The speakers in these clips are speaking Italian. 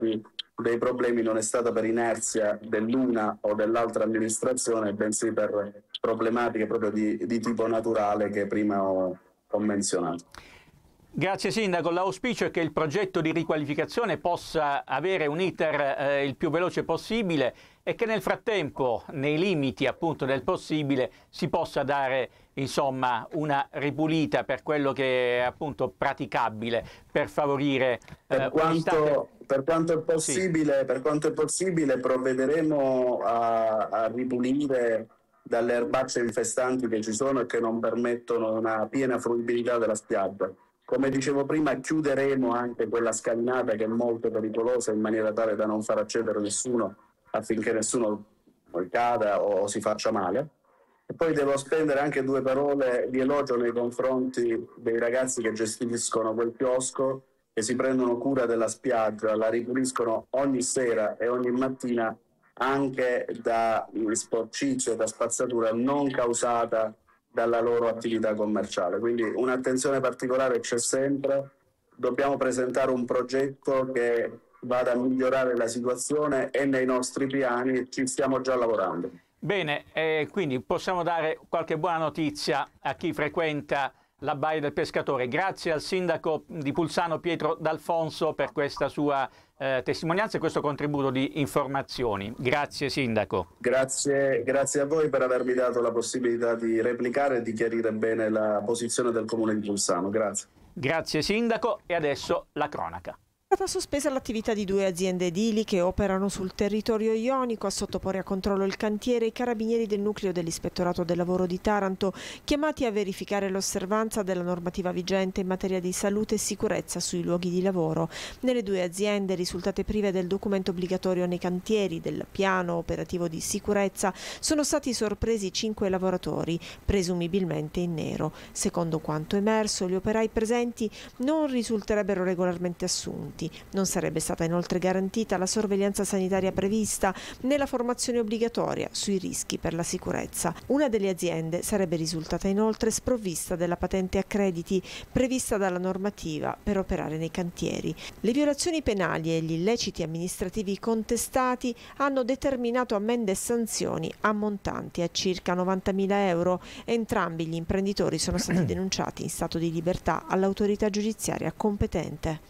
dei problemi non è stata per inerzia dell'una o dell'altra amministrazione, bensì per problematiche proprio di tipo naturale che prima ho menzionato. Grazie Sindaco, l'auspicio è che il progetto di riqualificazione possa avere un iter il più veloce possibile e che nel frattempo, nei limiti appunto del possibile, si possa dare insomma una ripulita per quello che è appunto praticabile per favorire per quanto è possibile, sì. Per quanto è possibile provvederemo a ripulire dalle erbacce infestanti che ci sono e che non permettono una piena fruibilità della spiaggia. Come dicevo prima, chiuderemo anche quella scalinata che è molto pericolosa in maniera tale da non far accedere nessuno, affinché nessuno cada o si faccia male. E poi devo spendere anche 2 parole di elogio nei confronti dei ragazzi che gestiscono quel chiosco, che si prendono cura della spiaggia, la ripuliscono ogni sera e ogni mattina anche da sporcizio e da spazzatura non causata dalla loro attività commerciale. Quindi un'attenzione particolare c'è sempre, dobbiamo presentare un progetto che vada a migliorare la situazione e nei nostri piani e ci stiamo già lavorando. Bene, quindi possiamo dare qualche buona notizia a chi frequenta la Baia del Pescatore. Grazie al sindaco di Pulsano Pietro D'Alfonso per questa sua testimonianza e questo contributo di informazioni. Grazie sindaco. Grazie a voi per avermi dato la possibilità di replicare e di chiarire bene la posizione del Comune di Pulsano. Grazie. Grazie sindaco e adesso la cronaca. È stata sospesa l'attività di 2 aziende edili che operano sul territorio ionico. A sottoporre a controllo il cantiere i carabinieri del nucleo dell'Ispettorato del Lavoro di Taranto, chiamati a verificare l'osservanza della normativa vigente in materia di salute e sicurezza sui luoghi di lavoro. Nelle 2 aziende risultate prive del documento obbligatorio nei cantieri del piano operativo di sicurezza sono stati sorpresi 5 lavoratori, presumibilmente in nero. Secondo quanto emerso, gli operai presenti non risulterebbero regolarmente assunti. Non sarebbe stata inoltre garantita la sorveglianza sanitaria prevista nella formazione obbligatoria sui rischi per la sicurezza. Una delle aziende sarebbe risultata inoltre sprovvista della patente a crediti prevista dalla normativa per operare nei cantieri. Le violazioni penali e gli illeciti amministrativi contestati hanno determinato ammende e sanzioni ammontanti a circa 90.000 euro. Entrambi gli imprenditori sono stati denunciati in stato di libertà all'autorità giudiziaria competente.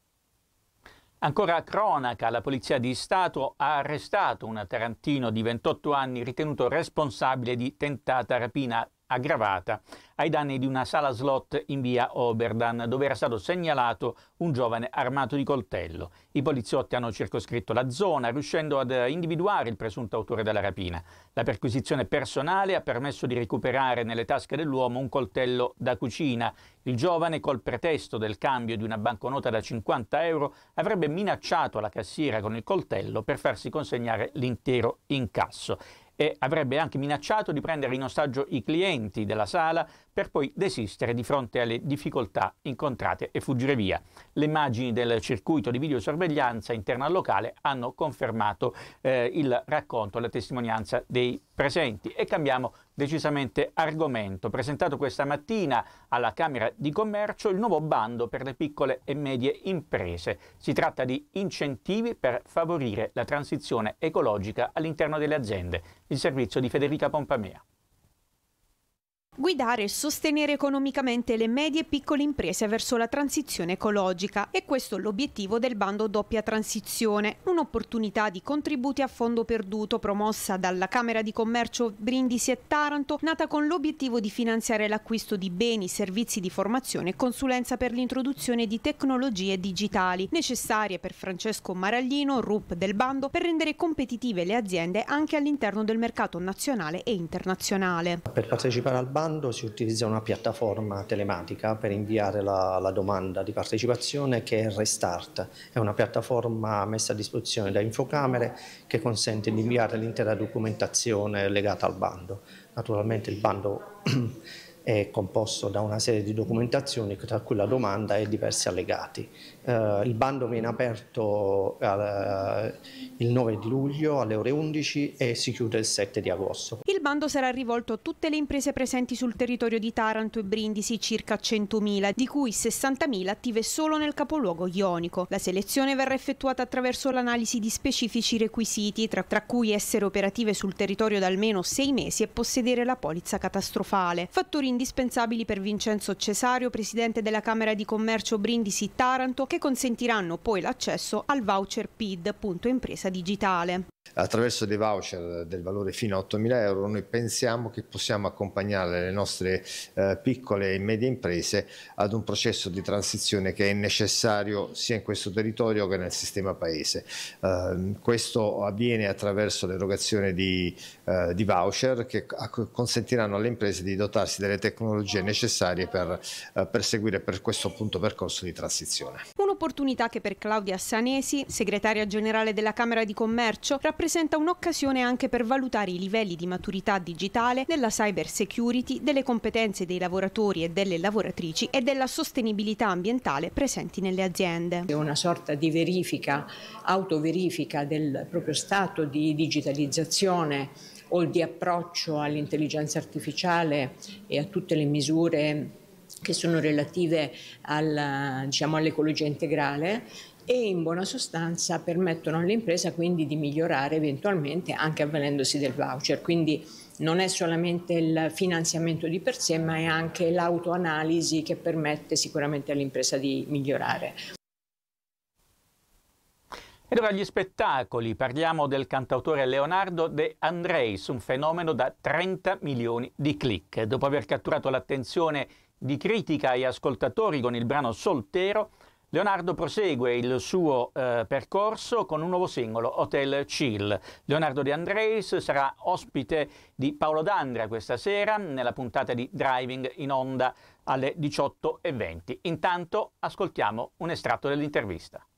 Ancora cronaca, la Polizia di Stato ha arrestato un tarantino di 28 anni ritenuto responsabile di tentata rapina aggravata ai danni di una sala slot in via Oberdan, dove era stato segnalato un giovane armato di coltello. I poliziotti hanno circoscritto la zona, riuscendo ad individuare il presunto autore della rapina. La perquisizione personale ha permesso di recuperare nelle tasche dell'uomo un coltello da cucina. Il giovane, col pretesto del cambio di una banconota da 50 euro, avrebbe minacciato la cassiera con il coltello per farsi consegnare l'intero incasso. E avrebbe anche minacciato di prendere in ostaggio i clienti della sala per poi desistere di fronte alle difficoltà incontrate e fuggire via. Le immagini del circuito di videosorveglianza interno al locale hanno confermato il racconto, la testimonianza dei presenti. E cambiamo decisamente argomento. Presentato questa mattina alla Camera di Commercio il nuovo bando per le piccole e medie imprese. Si tratta di incentivi per favorire la transizione ecologica all'interno delle aziende. Il servizio di Federica Pompamea. Guidare e sostenere economicamente le medie e piccole imprese verso la transizione ecologica. E questo è l'obiettivo del bando Doppia Transizione, un'opportunità di contributi a fondo perduto promossa dalla Camera di Commercio Brindisi e Taranto, nata con l'obiettivo di finanziare l'acquisto di beni, servizi di formazione e consulenza per l'introduzione di tecnologie digitali, necessarie per Francesco Maraglino, RUP del bando, per rendere competitive le aziende anche all'interno del mercato nazionale e internazionale. Per partecipare al bando si utilizza una piattaforma telematica per inviare la domanda di partecipazione, che è Restart. È una piattaforma messa a disposizione da Infocamere che consente di inviare l'intera documentazione legata al bando. Naturalmente il bando è composto da una serie di documentazioni, tra cui la domanda e diversi allegati. Il bando viene aperto il 9 di luglio alle ore 11 e si chiude il 7 di agosto. Il bando sarà rivolto a tutte le imprese presenti sul territorio di Taranto e Brindisi, circa 100.000, di cui 60.000 attive solo nel capoluogo ionico. La selezione verrà effettuata attraverso l'analisi di specifici requisiti, tra cui essere operative sul territorio da almeno 6 mesi e possedere la polizza catastrofale. Fattori indispensabili per Vincenzo Cesario, presidente della Camera di Commercio Brindisi Taranto, che consentiranno poi l'accesso al voucher PID, punto impresa digitale. Attraverso dei voucher del valore fino a 8.000 euro noi pensiamo che possiamo accompagnare le nostre piccole e medie imprese ad un processo di transizione che è necessario sia in questo territorio che nel sistema paese. Questo avviene attraverso l'erogazione di voucher che consentiranno alle imprese di dotarsi delle tecnologie necessarie per perseguire per questo appunto percorso di transizione. Un'opportunità che per Claudia Sanesi, segretaria generale della Camera di Commercio, rappresenta un'occasione anche per valutare i livelli di maturità digitale, della cyber security, delle competenze dei lavoratori e delle lavoratrici e della sostenibilità ambientale presenti nelle aziende. È una sorta di verifica, autoverifica del proprio stato di digitalizzazione o di approccio all'intelligenza artificiale e a tutte le misure che sono relative all'ecologia integrale, e in buona sostanza permettono all'impresa quindi di migliorare eventualmente anche avvalendosi del voucher. Quindi non è solamente il finanziamento di per sé, ma è anche l'autoanalisi che permette sicuramente all'impresa di migliorare. Ed ora gli spettacoli, parliamo del cantautore Leonardo De Andrés, un fenomeno da 30 milioni di click. Dopo aver catturato l'attenzione di critica e ascoltatori con il brano Soltero, Leonardo prosegue il suo percorso con un nuovo singolo, Hotel Chill. Leonardo De Andrés sarà ospite di Paolo D'Andrea questa sera nella puntata di Driving in onda alle 18:20. Intanto ascoltiamo un estratto dell'intervista.